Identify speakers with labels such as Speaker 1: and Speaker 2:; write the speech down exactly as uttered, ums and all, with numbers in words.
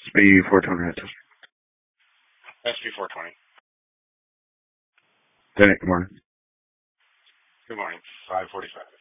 Speaker 1: S B four twenty.
Speaker 2: S B four twenty.
Speaker 1: Denny, good morning.
Speaker 2: Good morning. five forty-five.